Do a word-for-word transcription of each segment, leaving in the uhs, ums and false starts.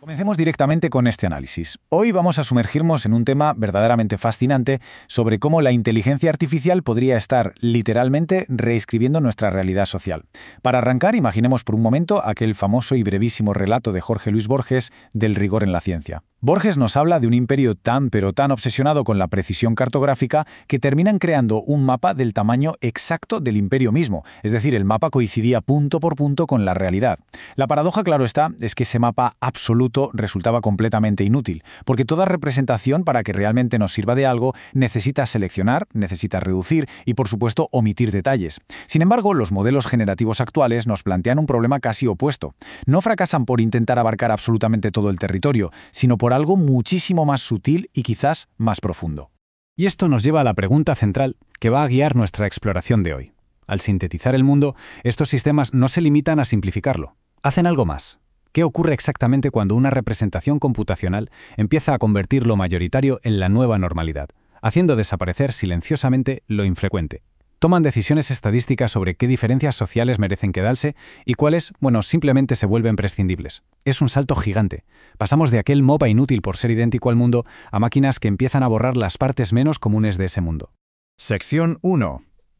Comencemos directamente con este análisis. Hoy vamos a sumergirnos en un tema verdaderamente fascinante sobre cómo la inteligencia artificial podría estar literalmente reescribiendo nuestra realidad social. Para arrancar, imaginemos por un momento aquel famoso y brevísimo relato de Jorge Luis Borges del rigor en la ciencia. Borges nos habla de un imperio tan pero tan obsesionado con la precisión cartográfica que terminan creando un mapa del tamaño exacto del imperio mismo, es decir, el mapa coincidía punto por punto con la realidad. La paradoja, claro está, es que ese mapa absoluto resultaba completamente inútil, porque toda representación para que realmente nos sirva de algo necesita seleccionar, necesita reducir y, por supuesto, omitir detalles. Sin embargo, los modelos generativos actuales nos plantean un problema casi opuesto. No fracasan por intentar abarcar absolutamente todo el territorio, sino por algo muchísimo más sutil y quizás más profundo. Y esto nos lleva a la pregunta central que va a guiar nuestra exploración de hoy. Al sintetizar el mundo, estos sistemas no se limitan a simplificarlo. Hacen algo más. ¿Qué ocurre exactamente cuando una representación computacional empieza a convertir lo mayoritario en la nueva normalidad, haciendo desaparecer silenciosamente lo infrecuente? Toman decisiones estadísticas sobre qué diferencias sociales merecen quedarse y cuáles, bueno, simplemente se vuelven prescindibles. Es un salto gigante. Pasamos de aquel mapa inútil por ser idéntico al mundo a máquinas que empiezan a borrar las partes menos comunes de ese mundo. Sección uno.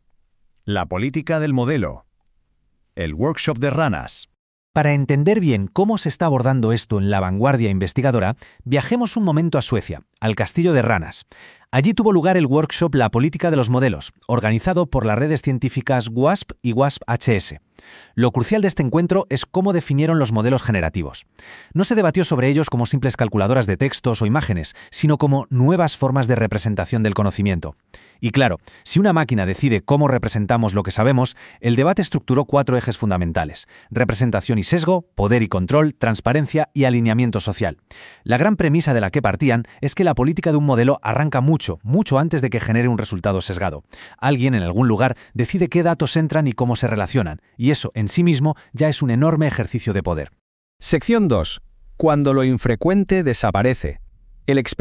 La política del modelo. El workshop de ranas. Para entender bien cómo se está abordando esto en la vanguardia investigadora, viajemos un momento a Suecia, al castillo de ranas. Allí tuvo lugar el workshop La política de los modelos, organizado por las redes científicas WASP y WASP-H S. Lo crucial de este encuentro es cómo definieron los modelos generativos. No se debatió sobre ellos como simples calculadoras de textos o imágenes, sino como nuevas formas de representación del conocimiento. Y claro, si una máquina decide cómo representamos lo que sabemos, el debate estructuró cuatro ejes fundamentales: representación y sesgo, poder y control, transparencia y alineamiento social. La gran premisa de la que partían es que la política de un modelo arranca mucho, mucho antes de que genere un resultado sesgado. Alguien en algún lugar decide qué datos entran y cómo se relacionan, y eso en sí mismo ya es un enorme ejercicio de poder. Sección dos. Cuando lo infrecuente desaparece. El